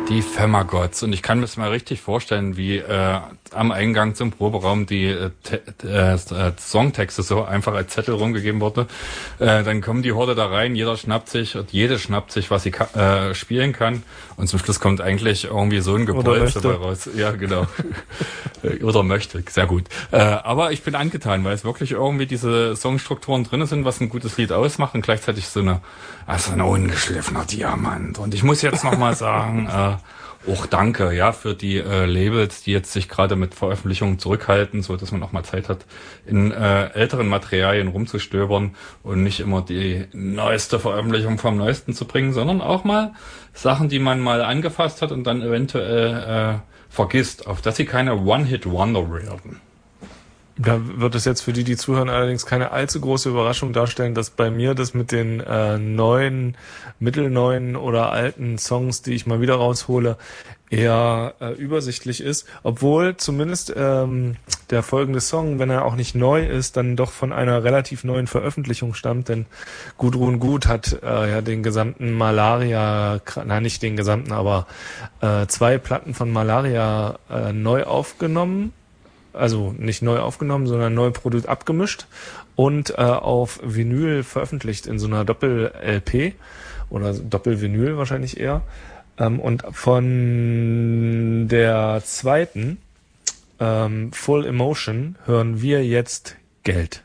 Die Femagots. Und ich kann mir das mal richtig vorstellen, wie am Eingang zum Proberaum die Songtexte so einfach als Zettel rumgegeben wurde. Dann kommen die Horde da rein, jeder schnappt sich und jede schnappt sich, was sie spielen kann. Und zum Schluss kommt eigentlich irgendwie so ein Gebolz dabei raus. Ja, genau. Oder möchte. Sehr gut. Aber ich bin angetan, weil es wirklich irgendwie diese Songstrukturen drin sind, was ein gutes Lied ausmacht und gleichzeitig so ein ungeschliffener Diamant. Und ich muss jetzt nochmal sagen, auch danke, ja, für die Labels, die jetzt sich gerade mit Veröffentlichungen zurückhalten, so dass man auch mal Zeit hat, in älteren Materialien rumzustöbern und nicht immer die neueste Veröffentlichung vom Neuesten zu bringen, sondern auch mal Sachen, die man mal angefasst hat und dann eventuell vergisst, auf dass sie keine One-Hit-Wonder werden. Da wird es jetzt für die zuhören, allerdings keine allzu große Überraschung darstellen, dass bei mir das mit den neuen, mittelneuen oder alten Songs, die ich mal wieder raushole, eher übersichtlich ist, obwohl zumindest der folgende Song, wenn er auch nicht neu ist, dann doch von einer relativ neuen Veröffentlichung stammt, denn Gudrun Gut hat ja den gesamten Malaria, nein, nicht den gesamten, aber 2 Platten von Malaria neu aufgenommen. Also nicht neu aufgenommen, sondern neu abgemischt und auf Vinyl veröffentlicht in so einer Doppel-LP oder Doppel-Vinyl wahrscheinlich eher. Und von der zweiten Full Emotion hören wir jetzt Geld.